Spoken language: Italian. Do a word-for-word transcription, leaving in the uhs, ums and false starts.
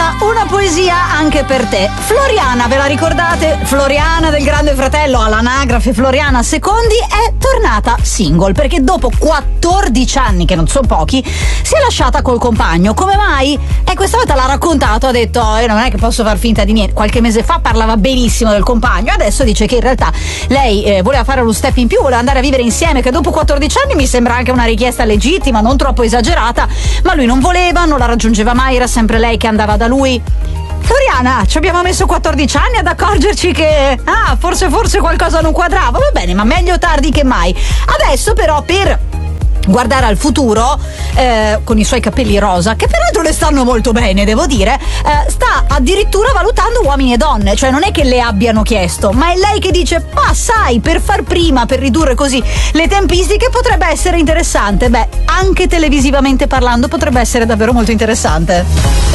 Floriana, una poesia anche per te. Floriana, ve la ricordate? Floriana del Grande Fratello, all'anagrafe Floriana Secondi, è tornata single perché dopo quattordici anni, che non sono pochi, si è lasciata col compagno. Come mai? E questa volta l'ha raccontato, ha detto oh, non è che posso far finta di niente. Qualche mese fa parlava benissimo del compagno, adesso dice che in realtà lei eh, voleva fare lo step in più, voleva andare a vivere insieme, che dopo quattordici anni mi sembra anche una richiesta legittima, non troppo esagerata, ma lui non voleva, non la raggiungeva mai, era sempre lei che andava da lui. Floriana, ci abbiamo messo quattordici anni ad accorgerci che ah, forse forse qualcosa non quadrava. Va bene, ma meglio tardi che mai. Adesso però, per guardare al futuro, eh, con i suoi capelli rosa, che peraltro le stanno molto bene, devo dire, eh, sta addirittura valutando uomini e donne. Cioè non è che le abbiano chiesto, ma è lei che dice ma sai, per far prima, per ridurre così le tempistiche, potrebbe essere interessante. Beh, anche televisivamente parlando potrebbe essere davvero molto interessante.